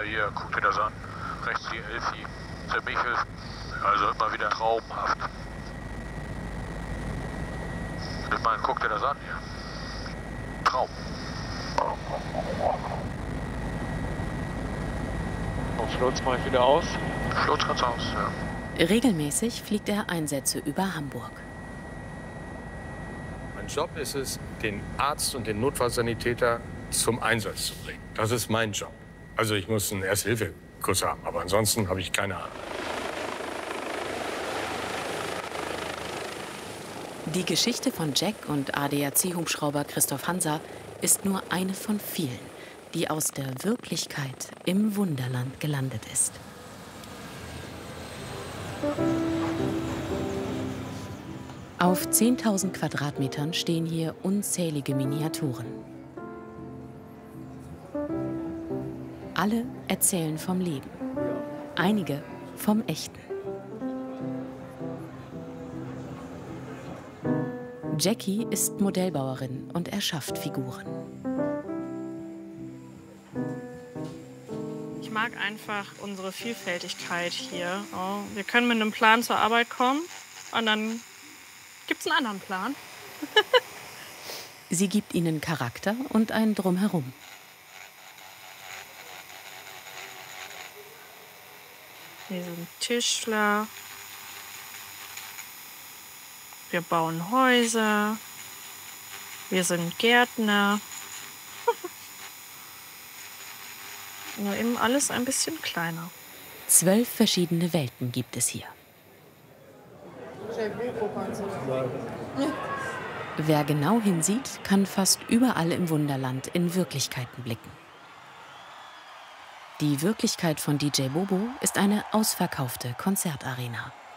hier, guck dir das an. Rechts die Elfi, der Michel. Also immer wieder traumhaft. Ich meine, guck dir das an hier. Traum. Und Flutz mache ich wieder aus. Flutz ganz aus, ja. Regelmäßig fliegt er Einsätze über Hamburg. Mein Job ist es, den Arzt und den Notfallsanitäter zum Einsatz zu bringen. Das ist mein Job. Also ich muss einen Erste-Hilfe-Kurs haben, aber ansonsten habe ich keine Ahnung. Die Geschichte von Jack und ADAC-Hubschrauber Christoph Hansa ist nur eine von vielen, die aus der Wirklichkeit im Wunderland gelandet ist. Auf 10.000 Quadratmetern stehen hier unzählige Miniaturen. Alle erzählen vom Leben, einige vom Echten. Jackie ist Modellbauerin und erschafft Figuren. Ich mag einfach unsere Vielfältigkeit hier. Oh, wir können mit einem Plan zur Arbeit kommen und dann gibt es einen anderen Plan. Sie gibt ihnen Charakter und ein Drumherum. Wir sind Tischler. Wir bauen Häuser. Wir sind Gärtner. Nur eben alles ein bisschen kleiner. 12 verschiedene Welten gibt es hier. Wer genau hinsieht, kann fast überall im Wunderland in Wirklichkeiten blicken. Die Wirklichkeit von DJ Bobo ist eine ausverkaufte Konzertarena.